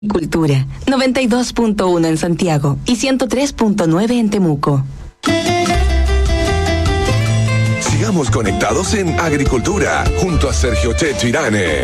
Cultura, 92.1 en Santiago y 103.9 en Temuco. Sigamos conectados en Agricultura, junto a Sergio Checho Irane.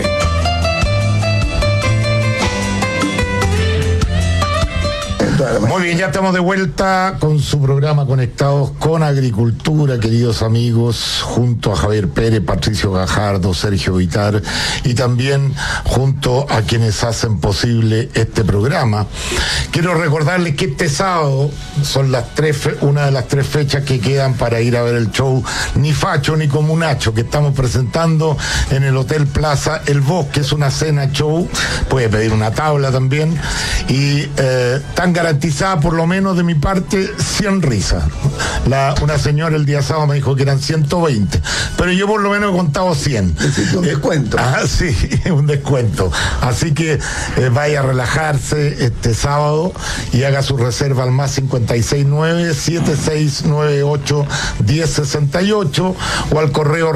Muy bien, ya estamos de vuelta con su programa Conectados con Agricultura, queridos amigos, junto a Javier Pérez, Patricio Gajardo, Sergio Vitar y también junto a quienes hacen posible este programa. Quiero recordarles que este sábado son una de las 3 fechas que quedan para ir a ver el show Ni Facho ni Comunacho, que estamos presentando en el Hotel Plaza El Bosque. Es una cena show, puede pedir una tabla también, y tan garantizada, por lo menos de mi parte, 100 risas. Una señora el día sábado me dijo que eran 120, pero yo por lo menos he contado 100. Un descuento. Sí, un descuento. Y que vaya a relajarse este sábado y haga su reserva al más 569-7698-1068 o al correo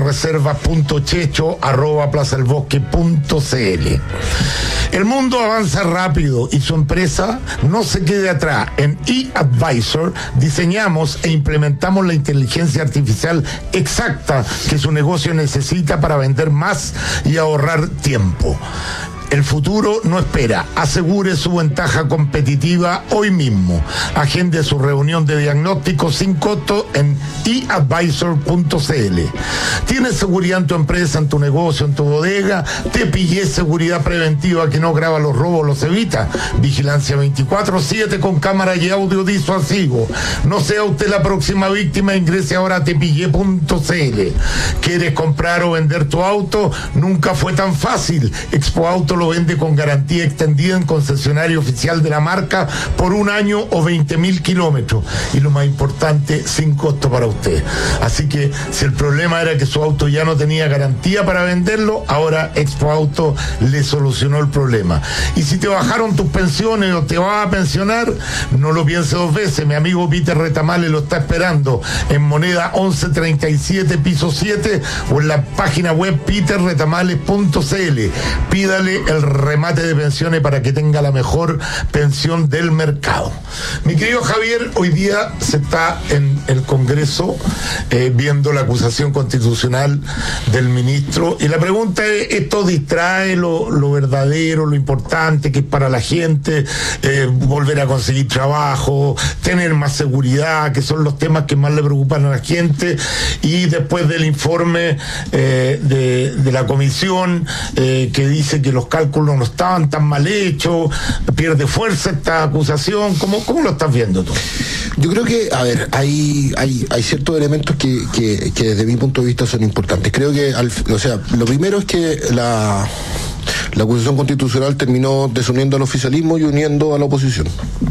reserva.checho@plazaelbosque.cl. El mundo avanza rápido y su empresa no se quede atrás. En eAdvisor diseñamos e implementamos la inteligencia artificial exacta que su negocio necesita para vender más y ahorrar tiempo. El futuro no espera. Asegure su ventaja competitiva hoy mismo. Agende su reunión de diagnóstico sin costo en eadvisor.cl. ¿Tienes seguridad en tu empresa, en tu negocio, en tu bodega? Te pillé seguridad preventiva que no graba los robos, los evita. Vigilancia 24/7 con cámara y audio disuasivo. No sea usted la próxima víctima. Ingrese ahora a tepillé.cl. ¿Quieres comprar o vender tu auto? Nunca fue tan fácil. Expo Auto lo vende con garantía extendida en concesionario oficial de la marca por 1 año o 20.000 kilómetros. Y lo más importante, sin costo para usted. Así que si el problema era que su auto ya no tenía garantía para venderlo, ahora Expo Auto le solucionó el problema. Y si te bajaron tus pensiones o te vas a pensionar, no lo piense 2 veces. Mi amigo Peter Retamales lo está esperando en Moneda 1137 piso 7 o en la página web peterretamales.cl. Pídale el remate de pensiones para que tenga la mejor pensión del mercado. Mi querido Javier, hoy día se está en el Congreso viendo la acusación constitucional del ministro, y la pregunta es: ¿esto distrae lo verdadero, lo importante que es para la gente, volver a conseguir trabajo, tener más seguridad, que son los temas que más le preocupan a la gente? Y después del informe de la comisión que dice que los cálculos no estaban tan mal hechos, pierde fuerza esta acusación. ¿Cómo lo estás viendo tú? Yo creo que, a ver, hay ciertos elementos que desde mi punto de vista son importantes. Creo que, lo primero es que la acusación constitucional terminó desuniendo al oficialismo y uniendo a la oposición.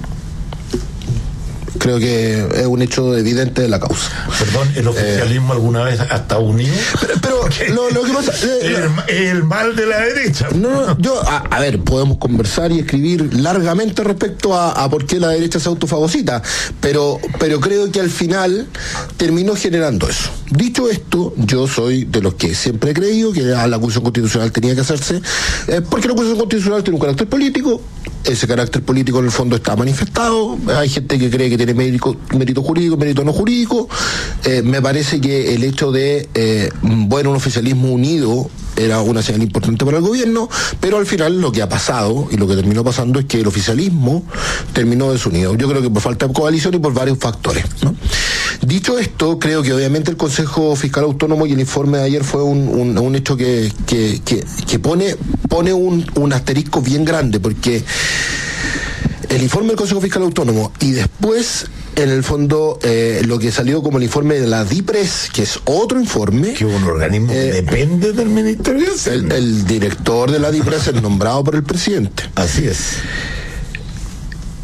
Creo que es un hecho evidente de la causa. Perdón, ¿el oficialismo alguna vez ha estado unido? Pero lo que pasa... el mal de la derecha. No, a ver, podemos conversar y escribir largamente respecto a por qué la derecha se autofagocita, pero creo que al final terminó generando eso. Dicho esto, yo soy de los que siempre he creído que la acusación constitucional tenía que hacerse, porque la acusación constitucional tiene un carácter político. Ese carácter político en el fondo está manifestado. Hay gente que cree que tiene mérito jurídico, mérito no jurídico. Me parece que el hecho de un oficialismo unido era una señal importante para el gobierno, pero al final lo que ha pasado y lo que terminó pasando es que el oficialismo terminó desunido. Yo creo que por falta de coalición y por varios factores, ¿no? Dicho esto, creo que obviamente el Consejo Fiscal Autónomo y el informe de ayer fue un hecho que pone un asterisco bien grande, porque el informe del Consejo Fiscal Autónomo y después, en el fondo, lo que salió como el informe de la DIPRES, que es otro informe. Que es un organismo que depende del Ministerio. El director de la DIPRES es nombrado por el presidente. Así es.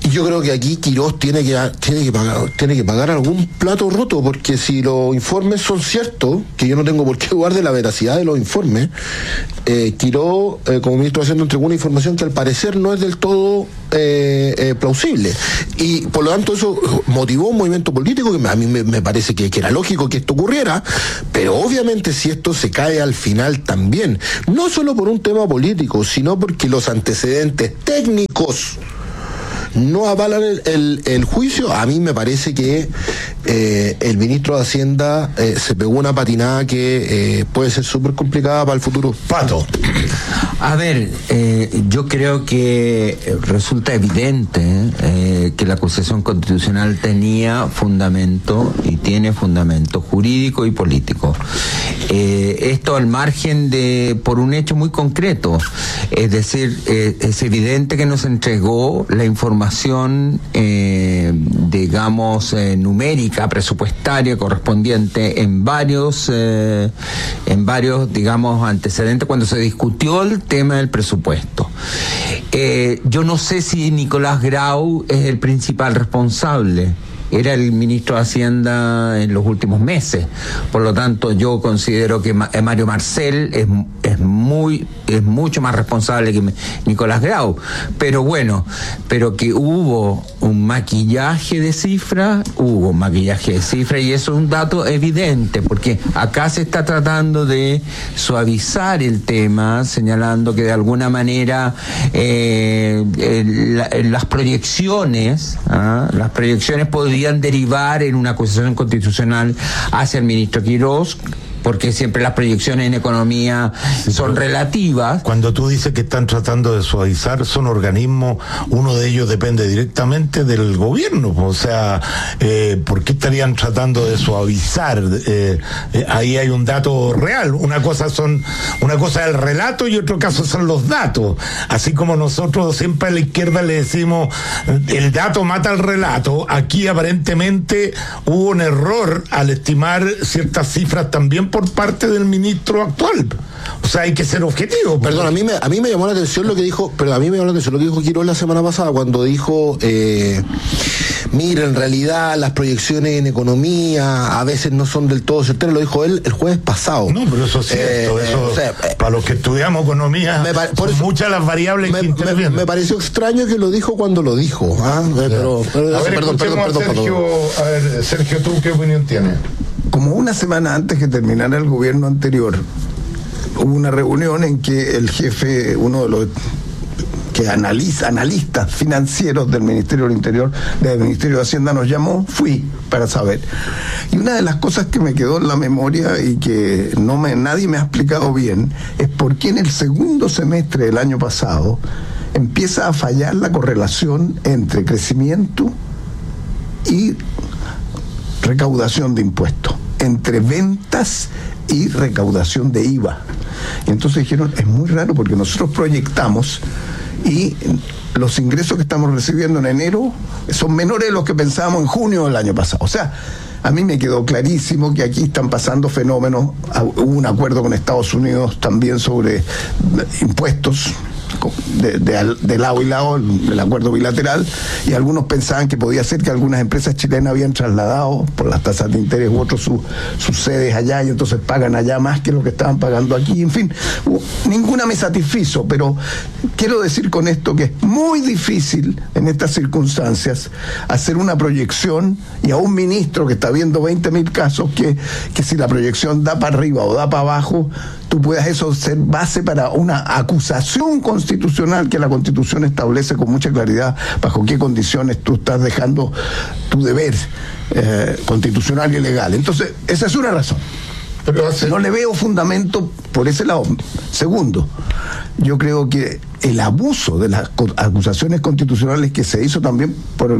Y yo creo que aquí Quirós tiene que pagar algún plato roto, porque si los informes son ciertos, que yo no tengo por qué dudar de la veracidad de los informes, Quirós, como ministro de Hacienda, entregó una información que al parecer no es del todo plausible. Y por lo tanto eso motivó un movimiento político que a mí me parece que era lógico que esto ocurriera, pero obviamente si esto se cae al final también, no solo por un tema político, sino porque los antecedentes técnicos no avalan el juicio, a mí me parece que el ministro de Hacienda se pegó una patinada que puede ser súper complicada para el futuro. Pato. A ver, yo creo que resulta evidente que la acusación constitucional tenía fundamento y tiene fundamento jurídico y político. Esto al margen por un hecho muy concreto, es decir, es evidente que nos entregó la información, digamos, numérica, presupuestaria correspondiente en varios, digamos, antecedentes cuando se discutió el tema del presupuesto. Yo no sé si Nicolás Grau es el principal responsable. Era el ministro de Hacienda en los últimos meses. Por lo tanto, yo considero que Mario Marcel es mucho más responsable que Nicolás Grau. Pero bueno, que hubo un maquillaje de cifras, y eso es un dato evidente, porque acá se está tratando de suavizar el tema, señalando que de alguna manera las proyecciones podrían derivar en una acusación constitucional hacia el ministro Quirós, porque siempre las proyecciones en economía son relativas. Cuando tú dices que están tratando de suavizar, son organismos, uno de ellos depende directamente del gobierno, o sea, ¿por qué estarían tratando de suavizar? Ahí hay un dato real, una cosa es el relato y otro caso son los datos, así como nosotros siempre a la izquierda le decimos el dato mata al relato, aquí aparentemente hubo un error al estimar ciertas cifras también por parte del ministro actual. O sea, hay que ser objetivo. Perdón, a mí me llamó la atención lo que dijo Quirós la semana pasada, cuando dijo, mira, en realidad las proyecciones en economía a veces no son del todo certeras, lo dijo él el jueves pasado. No, pero eso es cierto, para los que estudiamos economía, son muchas las variables que intervienen. Me pareció extraño que lo dijo cuando lo dijo. Perdón. Sergio, ¿tú qué opinión tienes? Como una semana antes que terminara el gobierno anterior, hubo una reunión en que el jefe, uno de los que analistas financieros del Ministerio del Interior, del Ministerio de Hacienda, nos llamó, fui para saber. Y una de las cosas que me quedó en la memoria y que nadie me ha explicado bien, es por qué en el segundo semestre del año pasado empieza a fallar la correlación entre crecimiento y recaudación de impuestos, entre ventas y recaudación de IVA. Y entonces dijeron, es muy raro porque nosotros proyectamos y los ingresos que estamos recibiendo en enero son menores de los que pensábamos en junio del año pasado. O sea, a mí me quedó clarísimo que aquí están pasando fenómenos. Hubo un acuerdo con Estados Unidos también sobre impuestos de lado y lado, el acuerdo bilateral, y algunos pensaban que podía ser que algunas empresas chilenas habían trasladado por las tasas de interés u otros sus sedes allá, y entonces pagan allá más que lo que estaban pagando aquí. En fin, ninguna me satisfizo, pero quiero decir con esto que es muy difícil en estas circunstancias hacer una proyección, y a un ministro que está viendo 20.000 casos, que si la proyección da para arriba o da para abajo, tú puedas eso ser base para una acusación constitucional que la Constitución establece con mucha claridad bajo qué condiciones tú estás dejando tu deber constitucional y legal. Entonces, esa es una razón. Pero no le veo fundamento por ese lado. Segundo, yo creo que el abuso de las acusaciones constitucionales que se hizo también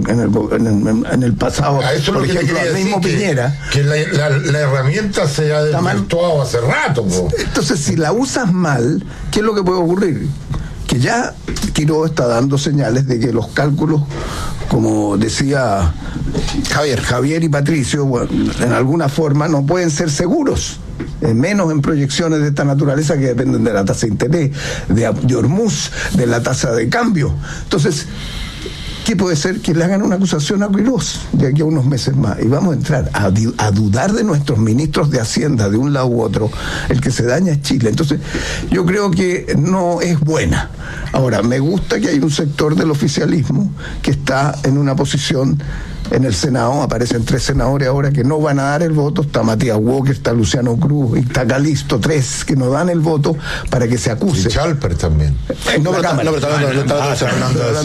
en el pasado, por ejemplo, al mismo Piñera, que la herramienta se ha desvirtuado hace rato. Entonces, si la usas mal, ¿qué es lo que puede ocurrir? Que ya Quirós está dando señales de que los cálculos, como decía Javier y Patricio, bueno, en alguna forma no pueden ser seguros, menos en proyecciones de esta naturaleza que dependen de la tasa de interés, de Hormuz, de la tasa de cambio. Entonces, ¿Qué puede ser? Que le hagan una acusación a Quirós de aquí a unos meses más. Y vamos a entrar a dudar de nuestros ministros de Hacienda, de un lado u otro. El que se daña es Chile. Entonces, yo creo que no es buena. Ahora, me gusta que hay un sector del oficialismo que está en una posición en el Senado. Aparecen 3 senadores ahora que no van a dar el voto. Está Matías Walker, está Luciano Cruz y está Calisto, 3 que no dan el voto para que se acuse. Y Chalper también. En la Cámara. No, pero está hablando de